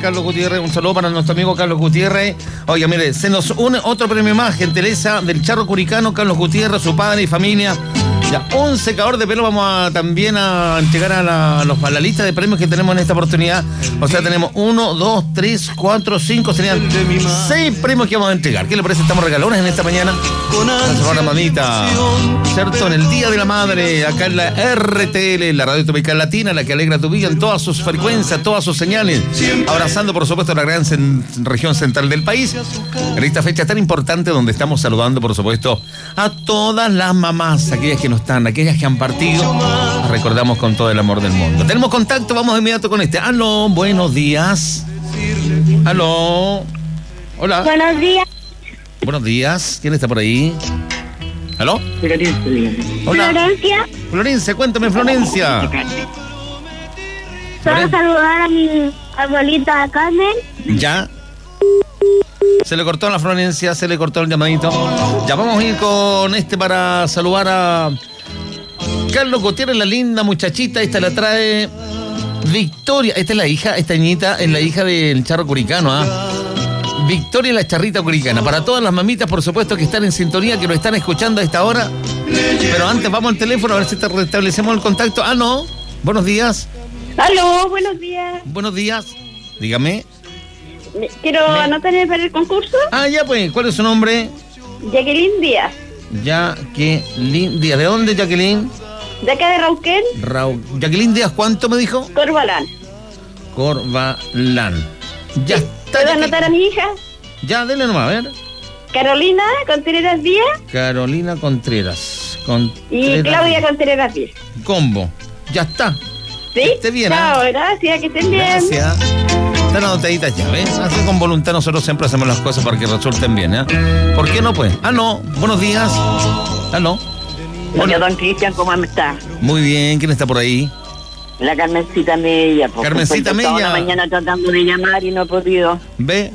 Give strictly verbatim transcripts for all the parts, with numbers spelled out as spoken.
Carlos Gutiérrez. Un saludo para nuestro amigo Carlos Gutiérrez. Oiga, mire, se nos une otro premio más, gentileza del Charro Curicano, Carlos Gutiérrez, su padre y familia. Ya, un secador de pelo vamos a también a entregar a la, a los, a la lista de premios que tenemos en esta oportunidad. O sea, tenemos uno, dos, tres, cuatro, cinco, serían seis premios que vamos a entregar. ¿Qué le parece? Estamos regalones en esta mañana. Nuestra buena mamita, ¿cierto? En el Día de la Madre, acá en la R T L, la Radio Tropical Latina, la que alegra tu vida en todas sus frecuencias, todas sus señales. Abrazando, por supuesto, la gran cen- región central del país. En esta fecha tan importante donde estamos saludando, por supuesto, a todas las mamás, aquellas que no están, aquellas que han partido, las recordamos con todo el amor del mundo. Tenemos contacto, vamos de inmediato con este. Aló, buenos días. Aló. Hola. Buenos días. Buenos días. ¿Quién está por ahí? ¿Aló? Hola. Florencia. Florencia, cuéntame, Florencia. Solo saludar a mi abuelita Carmen. ¿Ya? Se le cortó a la Florencia, se le cortó el llamadito. Ya vamos a ir con este para saludar a Carlos Gutiérrez, la linda muchachita. Esta la trae Victoria. Esta es la hija, esta niñita es la hija del Charro Curicano, ¿ah? ¿eh? Victoria, la charrita curicana. Para todas las mamitas, por supuesto, que están en sintonía, que lo están escuchando a esta hora. Pero antes vamos al teléfono a ver si te restablecemos el contacto. Ah, no. Buenos días. Aló, buenos días. Buenos días. Dígame. Quiero Me... anotarme para el concurso. Ah, ya pues. ¿Cuál es su nombre? Jacqueline Díaz. Jacqueline Díaz. ¿De dónde, Jacqueline? De acá de Rauquén. Rau... Jacqueline Díaz, ¿cuánto me dijo? Corbalán. Corbalán. Ya está. ¿Puedo anotar a mi hija? Ya, dele nomás, a ver. Carolina Contreras Díaz. Carolina Contreras. Contreras. Y Claudia Contreras Díaz. Combo. Ya está. ¿Sí? Que esté bien. Chao, ¿eh? gracias, que estén bien. Gracias. Están anotaditas ya, ¿ves? Así con voluntad nosotros siempre hacemos las cosas para que resulten bien, ¿eh? ¿Por qué no, pues? Ah, no. Buenos días. Ah, no. Bueno, don Cristian, ¿cómo está? Muy bien. ¿Quién está por ahí? La Carmencita Mella. Pues, Carmencita pues, Mella. Toda la mañana tratando de llamar y no he podido. Ve.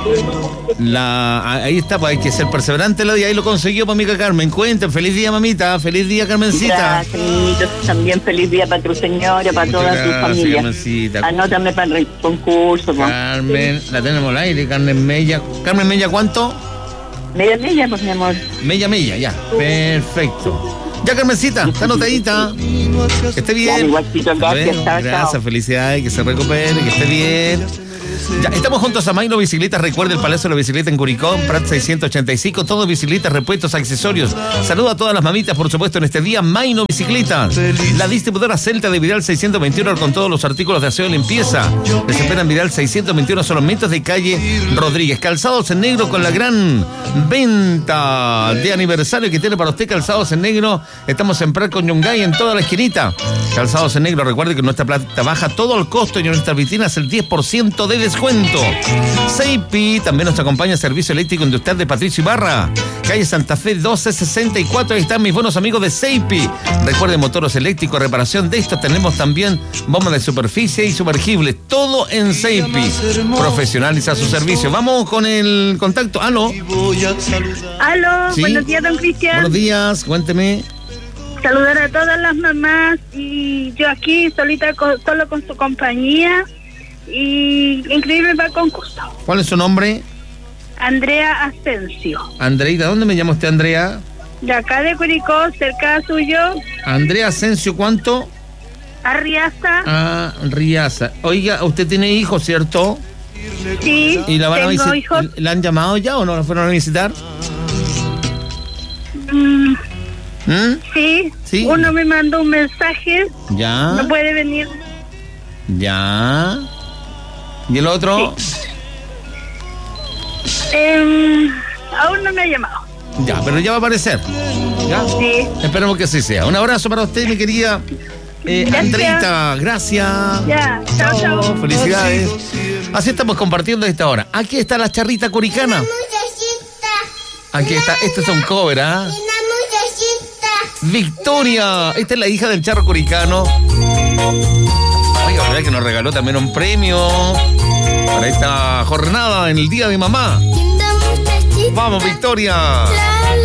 La, ahí está, pues hay que ser perseverante, y ahí lo consiguió, pues, amiga Carmen. Cuenten, feliz día, mamita. Feliz día, Carmencita. Gracias, niñitos. También feliz día para tu señora, para Muchas toda gracias, tu familia. Carmencita. Anótame para el concurso. Pues. Carmen, la tenemos al aire, Carmen Mella. Carmen Mella, ¿cuánto? Mella, Mella, pues mi amor. Mella, Mella, ya. Perfecto. Ya, Carmencita, está anotadita. Que esté bien. Ya, igualcito, gracias, Bueno, chao, gracias, chao. felicidades, que se recupere, que esté bien. Ya, estamos juntos a Maino Bicicletas. Recuerde el Palacio de la Bicicleta en Curicó, Prat seiscientos ochenta y cinco. Todo bicicletas, repuestos, accesorios. Saludo a todas las mamitas, por supuesto, en este día. Maino Bicicletas. La distribuidora Celta de Vidal seiscientos veintiuno con todos los artículos de aseo y limpieza. Les esperan Vidal seiscientos veintiuno solamente de calle Rodríguez. Calzados en negro con la gran venta de aniversario que tiene para usted. Calzados en negro. Estamos en Prat con Yungay en toda la esquinita. Calzados en negro. Recuerde que nuestra plata baja todo el costo y en nuestras vitrinas el diez por ciento de descuento. Seipi también nos acompaña Servicio Eléctrico Industrial de Patricio Ibarra, calle Santa Fe doce sesenta y cuatro. Ahí están mis buenos amigos de Seipi. Recuerden, motores eléctricos, reparación de estos. Tenemos también bombas de superficie y sumergibles. Todo en Seipi. Profesionaliza su servicio. Vamos con el contacto. ¿Aló? Aló, ¿Sí? buenos días, don Cristian. Buenos días, cuénteme. Saludar a todas las mamás y yo aquí solita, con, solo con su compañía. Y inscribirme para el concurso. ¿Cuál es su nombre? Andrea Asensio. Andreita, ¿dónde me llama usted, Andrea? De acá de Curicó, cerca suyo. Andrea Asensio, ¿cuánto? Arriaza. Ah, Riaza. Oiga, usted tiene hijos, ¿cierto? Sí, ¿Y la van a tengo visit- hijos. ¿La han llamado ya o no la fueron a visitar? Mm, ¿Mm? sí. Sí. Uno me mandó un mensaje. Ya. No puede venir. Ya. ¿Y el otro? Eh, aún no me ha llamado. Ya, pero ya va a aparecer. ¿Ya? Sí. Esperemos que así sea. Un abrazo para usted, mi querida eh, Gracias. Andreita. Gracias. Ya, chao, chao. Felicidades. Así estamos compartiendo esta hora. Aquí está la charrita curicana. Aquí está. Este es un cover, ¿ah? Victoria. Esta es la hija del charro curicano. Oiga, ¿verdad que nos regaló también un premio para esta jornada en el Día de Mamá? Vamos, Victoria.